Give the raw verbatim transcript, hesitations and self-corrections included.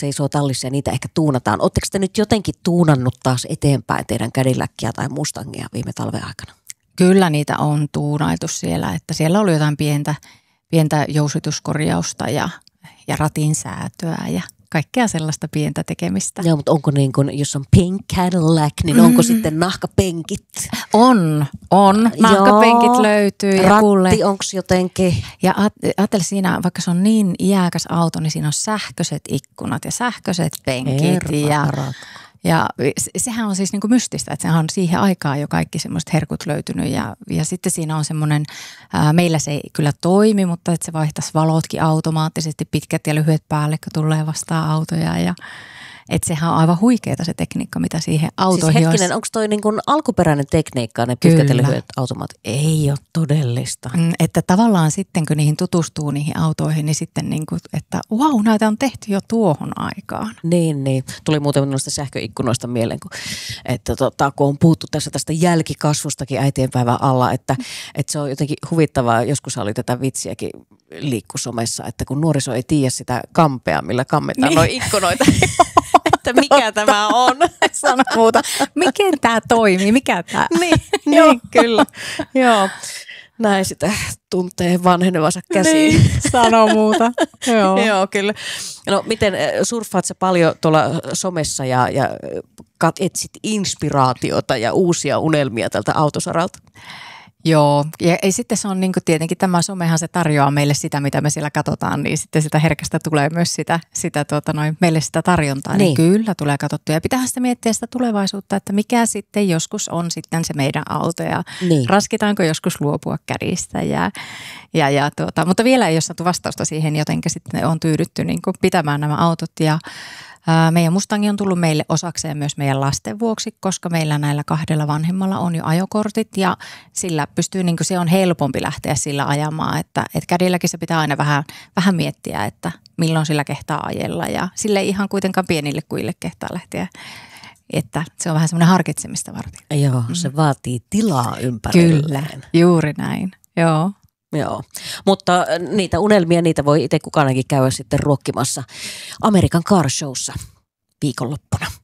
seisoo tallissa ja niitä ehkä tuunataan. Oletteko te nyt jotenkin tuunannut taas eteenpäin teidän Cadillackia tai Mustangia viime talven aikana? Kyllä niitä on tuunailtu siellä, että siellä oli jotain pientä, pientä jousituskorjausta ja, ja ratin säätöä ja kaikkea sellaista pientä tekemistä. Joo, mutta onko niin kuin, jos on Pink Cadillac, niin onko mm. sitten nahkapenkit? On, on. Nahkapenkit Joo. löytyy. Ja ratti onko jotenkin? Ja ajattele siinä, vaikka se on niin iäkäs auto, niin siinä on sähköiset ikkunat ja sähköiset penkit. Herra, ja, harat. ja sehän on siis niin kuin mystistä, että sehän on siihen aikaan jo kaikki semmoiset herkut löytynyt. Ja, ja sitten siinä on semmoinen, ää, meillä se ei kyllä toimi, mutta että se vaihtaisi valotkin automaattisesti, pitkät ja lyhyet päälle, kun tulee vastaan autoja ja että sehän on aivan huikeeta se tekniikka, mitä siihen autoihin siis hetkinen, olisi. Onko toi niin kuin alkuperäinen tekniikka, ne pitkät ja lyhyet automaatit? Ei ole todellista. Mm, että tavallaan sitten, kun niihin tutustuu niihin autoihin, niin sitten niin kuin, että wow, näitä on tehty jo tuohon aikaan. Niin, niin. Tuli muuten noista sähköikkunoista mieleen, kun, että tota, kun on puhuttu tässä tästä jälkikasvustakin äitienpäivän alla, että, että se on jotenkin huvittavaa. Joskus oli tätä vitsiäkin liikku somessa, että kun nuoriso ei tiedä sitä kampea, millä kammetaan niin. Noin ikkunoita. Että mikä tämä on. Sano muuta. Miten tämä toimii? Mikä tämä? Niin, niin kyllä. Joo. Näin sitä tuntee vanhenevansa käsiin. Niin, sano muuta. Joo. Joo, kyllä. No miten surffaat sä paljon tuolla somessa ja, ja etsit inspiraatiota ja uusia unelmia tältä autosaralta? Joo, ja sitten se on niin kuin tietenkin tämä somehan se tarjoaa meille sitä, mitä me siellä katsotaan, niin sitten sitä herkästä tulee myös sitä, sitä tuota noin, meille sitä tarjontaa, niin. niin kyllä tulee katsottua. Ja pitäähän sitä miettiä sitä tulevaisuutta, että mikä sitten joskus on sitten se meidän auto ja niin. raskitaanko joskus luopua kädistä. Ja, ja, ja tuota, mutta vielä ei ole saatu vastausta siihen, jotenka sitten on tyydytty niin kuin pitämään nämä autot ja meidän Mustangi on tullut meille osakseen myös meidän lasten vuoksi, koska meillä näillä kahdella vanhemmalla on jo ajokortit ja sillä pystyy, niin kuin se on helpompi lähteä sillä ajamaan, että, että kädilläkin se pitää aina vähän, vähän miettiä, että milloin sillä kehtaa ajella ja sille ei ihan kuitenkaan pienille kuille kehtaa lähteä, että se on vähän semmoinen harkitsemista varten. Joo, se mm. vaatii tilaa ympärilleen. Kyllä, juuri näin, joo. Joo, mutta niitä unelmia, niitä voi itse kukaankin käydä sitten ruokkimassa American Car Showssa viikonloppuna.